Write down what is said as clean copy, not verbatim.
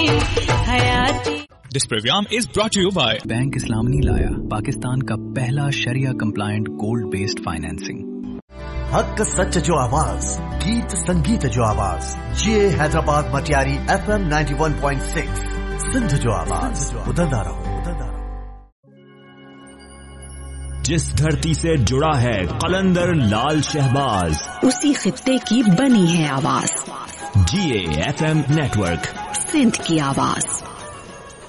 This program is brought to you by bank इस्लामी लाया पाकिस्तान का पहला शरिया कंप्लायंट गोल्ड बेस्ड फाइनेंसिंग। हक सच जो आवाज, गीत संगीत जो आवाज, ये हैदराबाद मटियारी FM 91.6 सिंध जो आवाज, बदलता रहो। जिस धरती से जुड़ा है कलंदर लाल शहबाज, उसी खित्ते की बनी है आवाज। GA FM नेटवर्क, सिंध की आवाज।